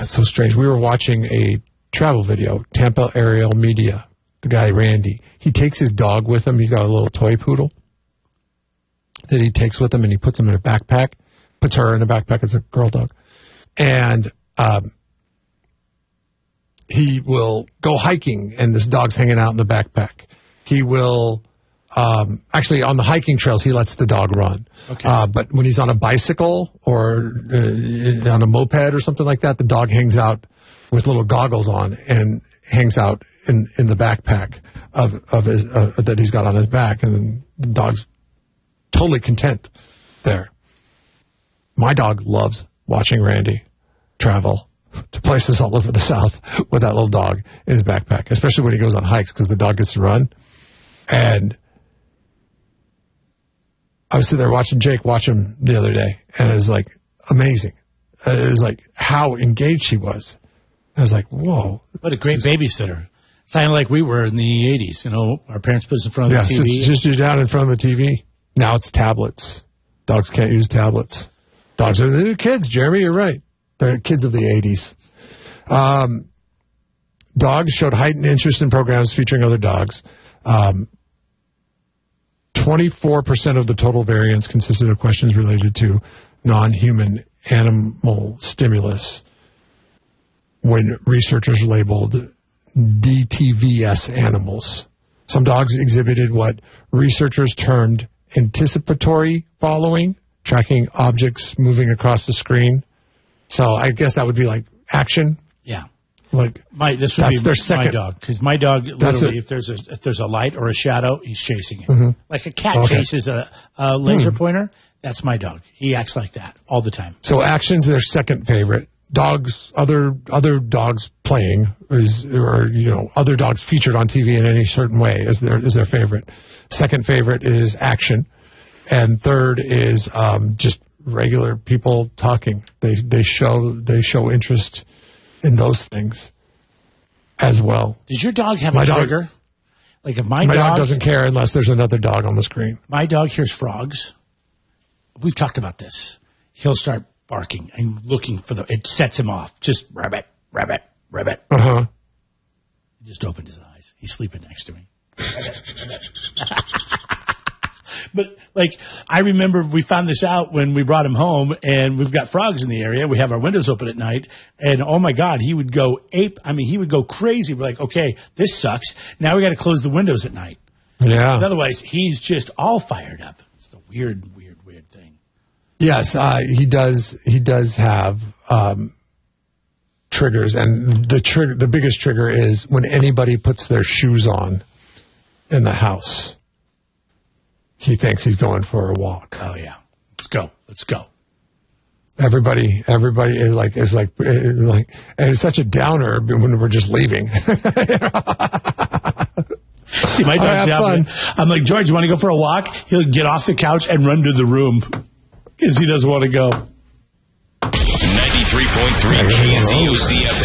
it's so strange. We were watching a travel video, Tampa Aerial Media, the guy Randy. He takes his dog with him. He's got a little toy poodle that he takes with him, and he puts him in a backpack, puts her in a backpack. It's a girl dog. And he will go hiking, and this dog's hanging out in the backpack. He will, actually, on the hiking trails, he lets the dog run. Okay. But when he's on a bicycle or on a moped or something like that, the dog hangs out with little goggles on and hangs out in the backpack of his, that he's got on his back, and then the dog's totally content there. My dog loves watching Randy travel to places all over the South with that little dog in his backpack, especially when he goes on hikes because the dog gets to run. And I was sitting there watching Jake watch him the other day, and it was like amazing. It was like how engaged he was. I was like, whoa. What a great babysitter. Kind of like we were in the 80s. You know, our parents put us in front of the TV. Yeah, just you're down in front of the TV. Now it's tablets. Dogs can't use tablets. Dogs are the kids, Jeremy, you're right. They're kids of the 80s. Dogs showed heightened interest in programs featuring other dogs. 24% of the total variance consisted of questions related to non-human animal stimulus when researchers labeled DTVS animals. Some dogs exhibited what researchers termed anticipatory following, tracking objects moving across the screen. So I guess that would be like action. Yeah. Like this would be their second. my dog, because my dog literally, if there's a light or a shadow, he's chasing it. Mm-hmm. Like a cat chases a laser pointer. That's my dog. He acts like that all the time. So action's their second favorite. Dogs, other dogs playing other dogs featured on TV in any certain way is their favorite. Second favorite is action, and third is just regular people talking. They show interest in those things as well. Does your dog have a trigger? Like if my dog doesn't care unless there's another dog on the screen. My dog hears frogs. We've talked about this. He'll start barking and looking for it sets him off. Just rabbit, rabbit, rabbit. Uh-huh. He just opened his eyes. He's sleeping next to me. But, like, I remember we found this out when we brought him home, and we've got frogs in the area. We have our windows open at night, and, oh, my God, he would go ape. I mean, he would go crazy. We're like, okay, this sucks. Now we got to close the windows at night. Yeah. But otherwise, he's just all fired up. It's a weird thing. Yes, he does have triggers, and the biggest trigger is when anybody puts their shoes on in the house. He thinks he's going for a walk. Oh yeah, let's go. Everybody is like, and it's such a downer when we're just leaving. See, my dog's fun. I'm like, George, you want to go for a walk? He'll get off the couch and run to the room because he doesn't want to go. 93.3 KZUCF.